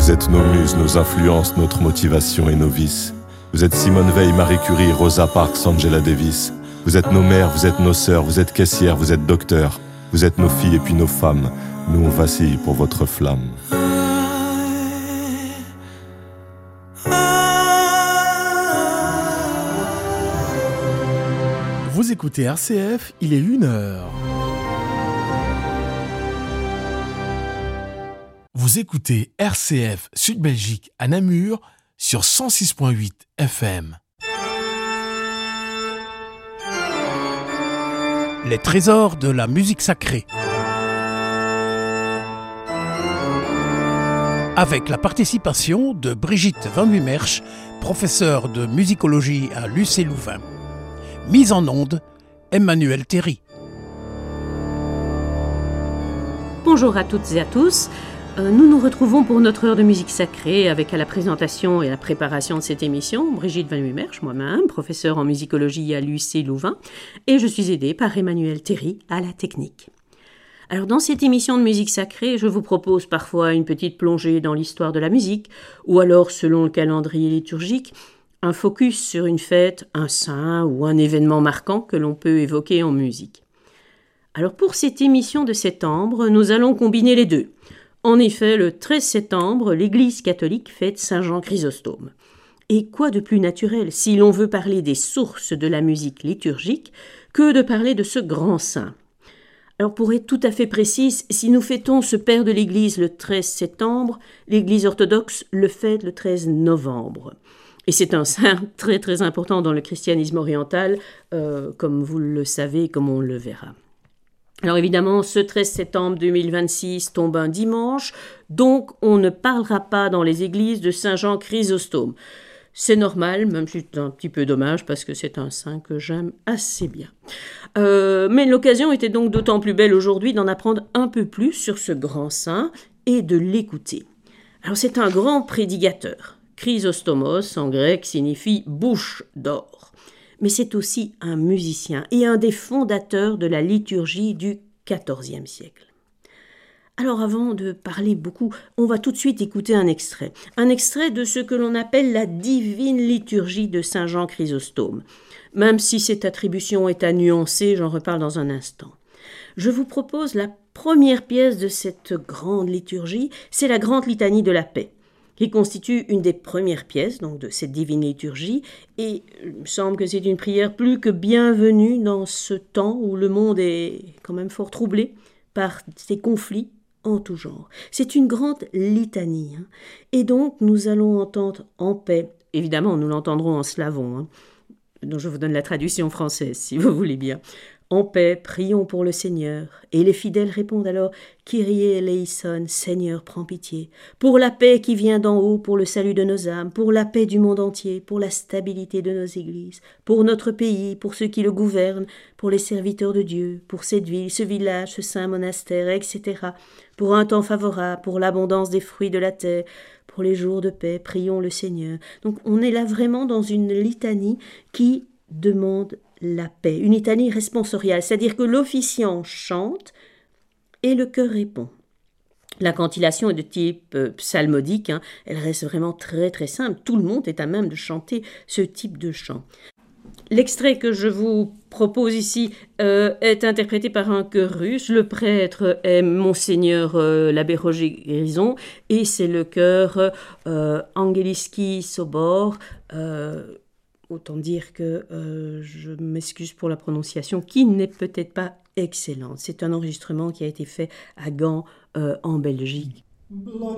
Vous êtes nos muses, nos influences, notre motivation et nos vices. Vous êtes Simone Veil, Marie Curie, Rosa Parks, Angela Davis. Vous êtes nos mères, vous êtes nos sœurs, vous êtes caissières, vous êtes docteurs. Vous êtes nos filles et puis nos femmes. Nous on vacille pour votre flamme. Vous écoutez RCF, il est 1h. Vous écoutez RCF Sud-Belgique à Namur sur 106.8 FM. Les trésors de la musique sacrée. Avec la participation de Brigitte Van Wimmersch, professeure de musicologie à l'UC Louvain. Mise en onde, Emmanuel Théry. Bonjour à toutes et à tous. Nous nous retrouvons pour notre heure de musique sacrée avec à la présentation et la préparation de cette émission Brigitte Van Wimmersch, moi-même, professeure en musicologie à l'UC Louvain, et je suis aidée par Emmanuel Théry à la technique. Alors dans cette émission de musique sacrée, je vous propose parfois une petite plongée dans l'histoire de la musique, ou alors selon le calendrier liturgique, un focus sur une fête, un saint ou un événement marquant que l'on peut évoquer en musique. Alors pour cette émission de septembre, nous allons combiner les deux. En effet, le 13 septembre, l'Église catholique fête Saint Jean Chrysostome. Et quoi de plus naturel si l'on veut parler des sources de la musique liturgique que de parler de ce grand saint? Alors pour être tout à fait précise, si nous fêtons ce père de l'Église le 13 septembre, l'Église orthodoxe le fête le 13 novembre. Et c'est un saint très très important dans le christianisme oriental, comme vous le savez, comme on le verra. Alors évidemment, ce 13 septembre 2026 tombe un dimanche, donc on ne parlera pas dans les églises de Saint Jean Chrysostome. C'est normal, même si c'est un petit peu dommage parce que c'est un saint que j'aime assez bien. Mais l'occasion était donc d'autant plus belle aujourd'hui d'en apprendre un peu plus sur ce grand saint et de l'écouter. Alors c'est un grand prédicateur. Chrysostomos en grec signifie bouche d'or. Mais c'est aussi un musicien et un des fondateurs de la liturgie du XIVe siècle. Alors avant de parler beaucoup, on va tout de suite écouter un extrait de ce que l'on appelle la divine liturgie de Saint Jean Chrysostome. Même si cette attribution est à nuancer, j'en reparle dans un instant. Je vous propose la première pièce de cette grande liturgie, c'est la Grande Litanie de la Paix, qui constitue une des premières pièces donc, de cette divine liturgie, et il me semble que c'est une prière plus que bienvenue dans ce temps où le monde est quand même fort troublé par ces conflits en tout genre. C'est une grande litanie, et donc nous allons entendre en paix, évidemment nous l'entendrons en slavon, dont je vous donne la traduction française si vous voulez bien. En paix, prions pour le Seigneur. Et les fidèles répondent alors « Kyrie eleison, Seigneur, prends pitié. Pour la paix qui vient d'en haut, pour le salut de nos âmes, pour la paix du monde entier, pour la stabilité de nos églises, pour notre pays, pour ceux qui le gouvernent, pour les serviteurs de Dieu, pour cette ville, ce village, ce saint monastère, etc. Pour un temps favorable, pour l'abondance des fruits de la terre, pour les jours de paix, prions le Seigneur. » Donc on est là vraiment dans une litanie qui demande la paix, une litanie responsoriale, c'est-à-dire que l'officiant chante et le chœur répond. La cantillation est de type psalmodique, elle reste vraiment très très simple, tout le monde est à même de chanter ce type de chant. L'extrait que je vous propose ici est interprété par un chœur russe, le prêtre est Monseigneur l'abbé Roger Grison et c'est le chœur Angeliski Sobor. Autant dire que je m'excuse pour la prononciation qui n'est peut-être pas excellente. C'est un enregistrement qui a été fait à Gand, en Belgique. Blood